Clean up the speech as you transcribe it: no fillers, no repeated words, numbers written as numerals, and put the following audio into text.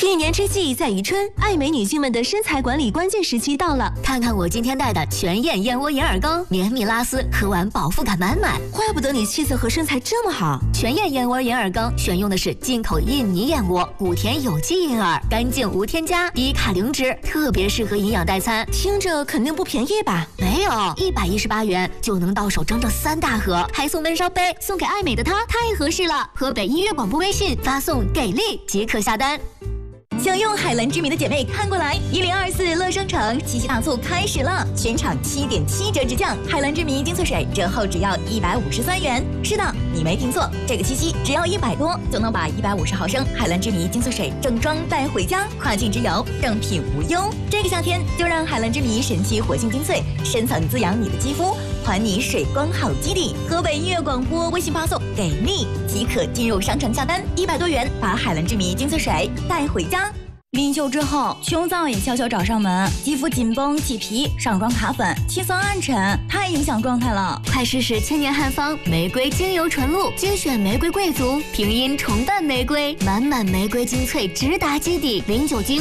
一年之计在于春，爱美女性们的身材管理关键时期到了。 看看我今天带的全燕燕窝银耳羹，绵密拉丝，喝完饱腹感满满。 怪不得你气色和身材这么好。 全燕燕窝银耳羹选用的是进口印尼燕窝，谷田有机银耳，干净无添加，低卡零脂，特别适合营养代餐。 听着肯定不便宜吧？ 没有，118元就能到手整整3大盒，还送闷烧杯，送给爱美的她太合适了。河北音乐广播微信发送“给力”即可下单。 想用海蓝之谜的姐妹看过来，1024乐商城七夕大促开始了，全场7.7折直降，海蓝之谜精粹水折后只要153元。是的，你没听错，这个七夕只要100多就能把150毫升海蓝之谜精粹水正装带回家，跨境直邮，正品无忧。这个夏天就让海蓝之谜神奇活性精粹深层滋养你的肌肤，还你水光好基底。河北音乐广播微信发送给力即可进入商城下单，100多元把海蓝之谜精粹水带回家。临休之后，胸燥也悄悄找上门，肌肤紧绷起皮，上妆卡粉，气色暗沉，太影响状态了。 快试试千年汉方玫瑰精油纯露，精选玫瑰贵族，平阴重瓣玫瑰，满满玫瑰精粹直达基底，09精。